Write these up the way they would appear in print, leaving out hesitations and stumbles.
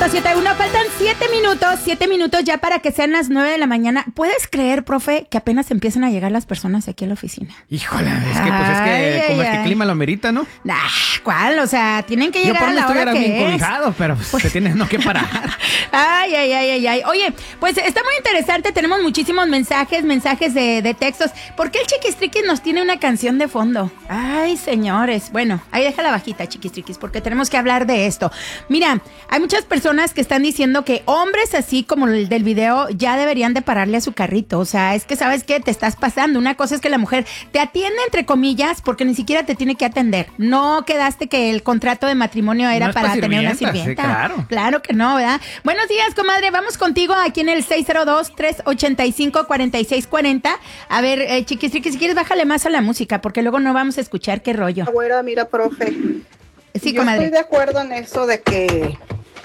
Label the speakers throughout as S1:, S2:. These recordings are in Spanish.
S1: 100.71. Faltan 7 minutos ya para que sean las 9 de la mañana. ¿Puedes creer, profe, que apenas empiezan a llegar las personas aquí a la oficina?
S2: Híjole, como este clima lo amerita, ¿no?
S1: Nah, ¿cuál? O sea, tienen que llegar a la hora que
S2: bien cobijado, pero pues, se tiene que parar.
S1: Ay. Oye, pues está muy interesante. Tenemos muchísimos mensajes de textos. ¿Por qué el Chiquistriquis nos tiene una canción de fondo? Ay, señores. Bueno, ahí déjala bajita, Chiquistriquis, porque tenemos que hablar de esto. Mira, hay muchas personas que están diciendo que hombres así como el del video ya deberían de pararle a su carrito. O sea, es que ¿sabes qué? Te estás pasando. Una cosa es que la mujer te atiende, entre comillas, porque ni siquiera te tiene que atender. No quedaste que el contrato de matrimonio era
S2: no
S1: para tener una sirvienta.
S2: Sí, claro.
S1: Claro que no, ¿verdad? Buenos días, comadre. Vamos contigo aquí en el 602-385-4640. A ver, Chiquistriquis, si quieres, bájale más a la música, porque luego no vamos a escuchar qué rollo.
S3: Abuela, mira, profe.
S1: Sí,
S3: yo
S1: comadre.
S3: estoy de acuerdo en eso de que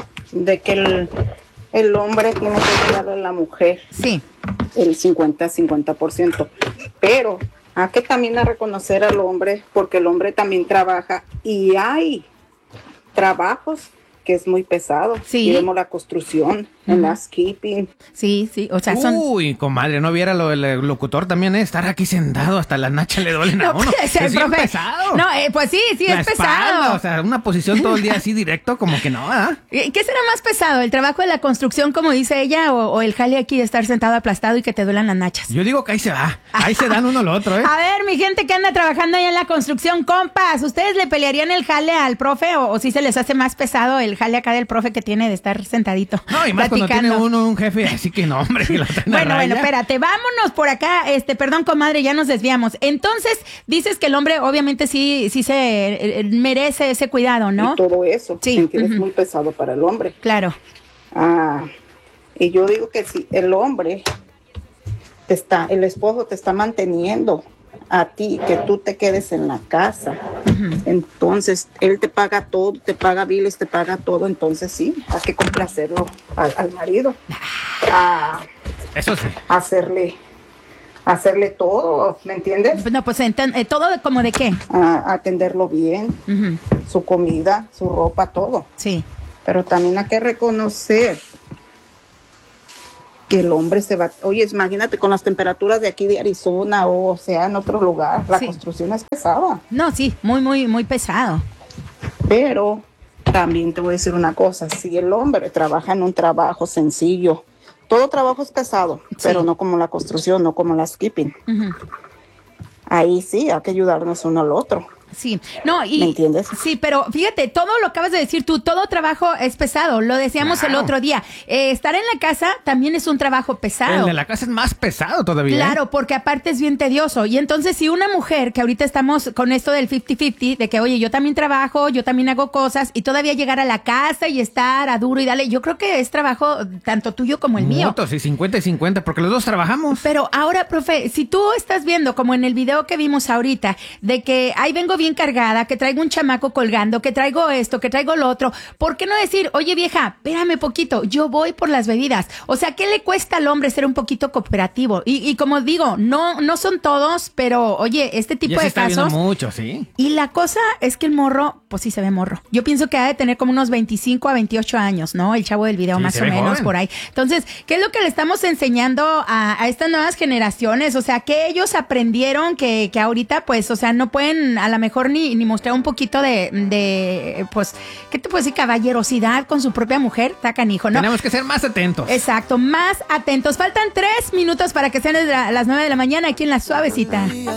S3: el hombre tiene que darle a la mujer
S1: Sí.
S3: el 50%. Pero hay que también a reconocer al hombre, porque el hombre también trabaja y hay trabajos que es muy pesado.
S1: Sí.
S3: Vemos la construcción, el landscaping.
S1: Sí, o sea, son...
S2: Uy, comadre, no viera lo del locutor también, estar aquí sentado, hasta las nachas le duelen a uno.
S1: puede ser,
S2: es bien
S1: profe.
S2: pesado.
S1: No, pues sí,
S2: La
S1: es
S2: espalda,
S1: pesado.
S2: o sea, una posición todo el día así directo, como que no, ¿verdad?
S1: ¿Qué será más pesado? ¿El trabajo de la construcción, como dice ella, o el jale aquí de estar sentado aplastado y que te duelan las nachas?
S2: Yo digo que ahí se va, ahí se dan uno lo otro, ¿eh?
S1: A ver, mi gente que anda trabajando allá en la construcción, compas, ¿ustedes le pelearían el jale al profe o si se les hace más pesado el jale acá del profe que tiene de estar sentadito?
S2: No, y más
S1: platicando.
S2: cuando tiene uno un jefe, así que no, hombre, que lo traen a
S1: Bueno,
S2: raya.
S1: espérate, vámonos por acá, perdón, comadre, ya nos desviamos. Entonces, dices que el hombre obviamente sí se merece ese cuidado, ¿no?
S3: Y todo eso,
S1: Sí,
S3: ¿entiendes? Es muy pesado para el hombre.
S1: Claro.
S3: Y yo digo que si el hombre el esposo te está manteniendo a ti, que tú te quedes en la casa, entonces él te paga todo, te paga biles, te paga todo, entonces sí, hay que complacerlo al marido,
S2: Eso sí.
S3: hacerle todo, ¿me entiendes?
S1: No, pues todo como de qué.
S3: Atenderlo bien, su comida, su ropa, todo.
S1: Sí.
S3: Pero también hay que reconocer que el hombre se va... Oye, imagínate con las temperaturas de aquí de Arizona o sea, en otro lugar, la construcción es pesada.
S1: No, sí, muy pesado.
S3: Pero también te voy a decir una cosa, si el hombre trabaja en un trabajo sencillo, todo trabajo es pesado, pero no como la construcción, no como la skipping. Ahí sí, hay que ayudarnos uno al otro.
S1: Sí, no, y...
S3: ¿Me entiendes?
S1: Sí, pero fíjate, todo lo acabas de decir tú, todo trabajo es pesado, lo decíamos el otro día. Estar en la casa también es un trabajo pesado.
S2: El de la casa es más pesado todavía.
S1: Claro, porque aparte es bien tedioso. Y entonces, si una mujer, que ahorita estamos con esto del 50-50, de que, oye, yo también trabajo, yo también hago cosas, y todavía llegar a la casa y estar a duro y dale, yo creo que es trabajo tanto tuyo como el mío.
S2: Sí, 50 y 50, porque los dos trabajamos.
S1: Pero ahora, profe, si tú estás viendo, como en el video que vimos ahorita, de que ahí vengo bien cargada, que traigo un chamaco colgando, que traigo esto, que traigo lo otro, ¿por qué no decir, oye vieja, espérame poquito, yo voy por las bebidas? O sea, ¿qué le cuesta al hombre ser un poquito cooperativo? Y como digo, no son todos, pero oye, este tipo
S2: ya se
S1: de
S2: está
S1: casos...
S2: viendo mucho, sí.
S1: Y la cosa es que el morro, pues sí se ve morro. Yo pienso que ha de tener como unos 25 a 28 años, ¿no? El chavo del video,
S2: Sí,
S1: más
S2: se
S1: o
S2: ve
S1: menos,
S2: joven.
S1: por ahí. Entonces, ¿qué es lo que le estamos enseñando a estas nuevas generaciones? O sea, que ellos aprendieron que ahorita, pues, o sea, no pueden a lo mejor ni mostrar un poquito de, pues, ¿qué te puedo decir? Caballerosidad con su propia mujer, está canijo, ¿no?
S2: Tenemos que ser más atentos.
S1: Exacto, más atentos. Faltan 3 minutos para que sean las 9 de la mañana aquí en La Suavecita.